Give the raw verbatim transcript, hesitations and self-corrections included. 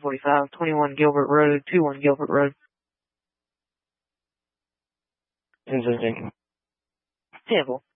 forty-five, twenty-one Gilbert Road, two one Gilbert Road. ten seventeen. ten four.